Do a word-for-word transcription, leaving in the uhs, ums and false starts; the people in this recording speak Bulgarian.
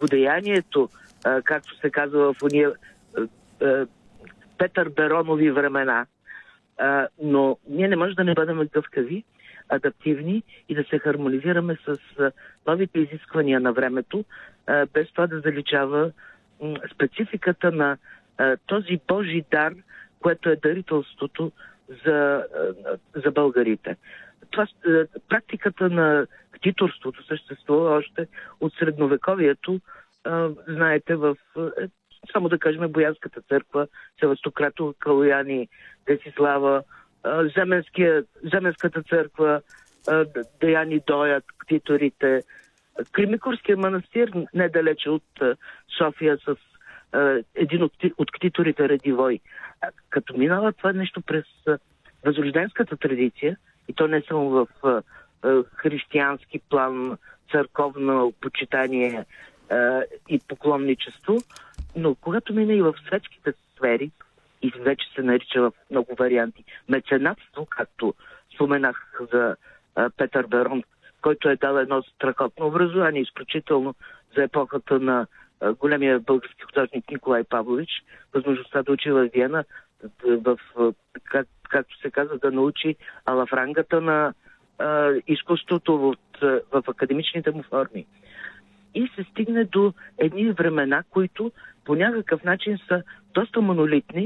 подеянието, а, както се казва в уния а, а, Петър Беронови времена. А, но ние не можем да не бъдем гъвкави, адаптивни и да се хармонизираме с а, новите изисквания на времето, а, без това да заличава м, спецификата на а, този Божий дар, което е дарителството за, а, за българите. Това, а, практиката на ктиторството съществува още от средновековието. А, знаете, в а, само да кажем Боянската църква, Севастократово, Калояни, Десислава, Земенската църква, Деяни Доят, ктиторите, Кремикорския манастир, недалече от София, с един от, от ктиторите Радивой. Като минава това нещо през възрожденската традиция, и то не само в християнски план, църковно почитание и поклонничество, но когато мине и в светските сфери, и вече се нарича в много варианти меценатство, както споменах за а, Петър Берон, който е дал едно страхотно образование, изключително за епохата на а, големия български художник Николай Павлович, възможността да учи в Виена, в, как, както се казва, да научи алафрангата на а, изкуството в, в академичните му форми. И се стигне до едни времена, които по някакъв начин са доста монолитни,